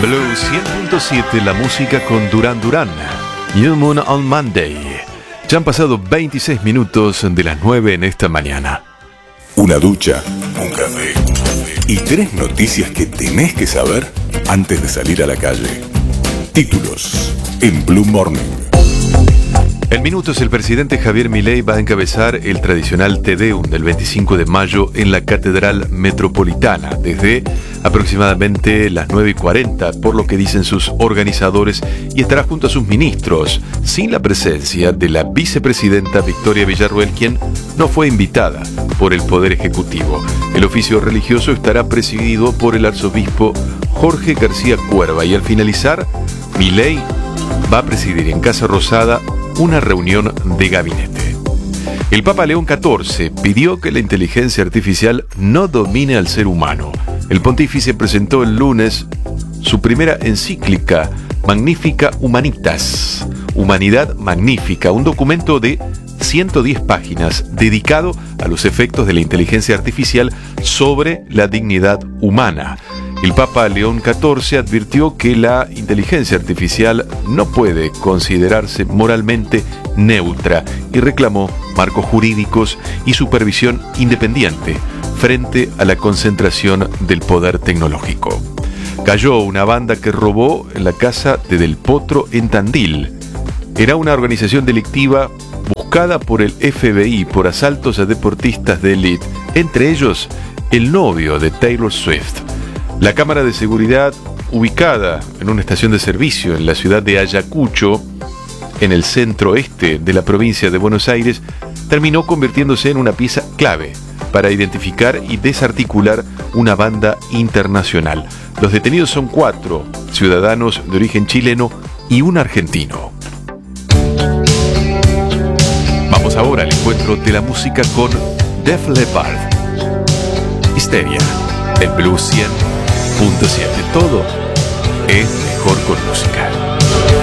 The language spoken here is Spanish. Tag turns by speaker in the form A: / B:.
A: Blue 100.7, la música con Duran Duran. New Moon on Monday. Ya han pasado 26 minutos de las 9 en esta mañana.
B: Una ducha, un café y 3 noticias que tenés que saber antes de salir a la calle. Títulos en Blue Morning.
A: En minutos el presidente Javier Milei va a encabezar el tradicional Te Deum del 25 de mayo en la Catedral Metropolitana desde aproximadamente las 9:40, por lo que dicen sus organizadores, y estará junto a sus ministros, sin la presencia de la vicepresidenta Victoria Villarruel, quien no fue invitada por el Poder Ejecutivo. El oficio religioso estará presidido por el arzobispo Jorge García Cuerva y al finalizar, Milei va a presidir en Casa Rosada una reunión de gabinete. El Papa León XIV pidió que la inteligencia artificial no domine al ser humano. El pontífice presentó el lunes su primera encíclica Magnifica Humanitas, Humanidad Magnífica, un documento de 110 páginas dedicado a los efectos de la inteligencia artificial sobre la dignidad humana. El Papa León XIV advirtió que la inteligencia artificial no puede considerarse moralmente neutra y reclamó marcos jurídicos y supervisión independiente frente a la concentración del poder tecnológico. Cayó una banda que robó en la casa de Del Potro en Tandil. Era una organización delictiva buscada por el FBI por asaltos a deportistas de élite, entre ellos el novio de Taylor Swift. La cámara de seguridad, ubicada en una estación de servicio en la ciudad de Ayacucho, en el centro-este de la provincia de Buenos Aires, terminó convirtiéndose en una pieza clave para identificar y desarticular una banda internacional. Los detenidos son 4 ciudadanos de origen chileno y un argentino. Vamos ahora al encuentro de la música con Def Leppard. Histeria, el Blue 100.7. Todo es mejor con música.